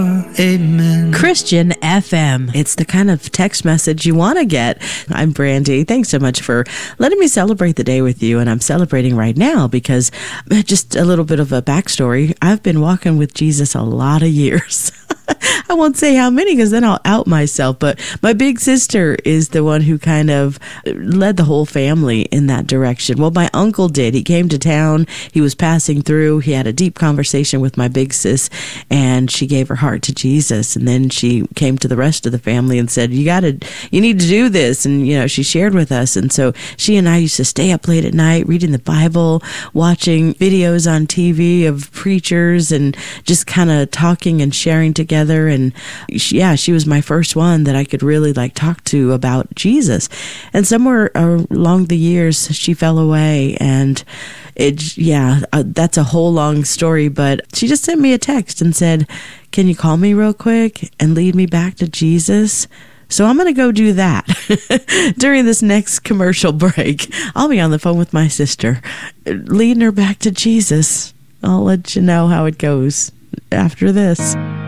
Amen. Christian FM. It's the kind of text message you want to get. I'm Brandy. Thanks so much for letting me celebrate the day with you. And I'm celebrating right now because just a little bit of a backstory. I've been walking with Jesus a lot of years. I won't say how many because then I'll out myself. But my big sister is the one who kind of led the whole family in that direction. Well, my uncle did. He came to town. He was passing through. He had a deep conversation with my big sis, and she gave her heart to Jesus. And then she came to the rest of the family and said, you need to do this. And, she shared with us. And so she and I used to stay up late at night reading the Bible, watching videos on TV of preachers and just kind of talking and sharing together. And she was my first one that I could really talk to about Jesus. And somewhere along the years, she fell away, and that's a whole long story, but she just sent me a text and said, can you call me real quick and lead me back to Jesus? So I'm going to go do that during this next commercial break. I'll be on the phone with my sister, leading her back to Jesus. I'll let you know how it goes after this.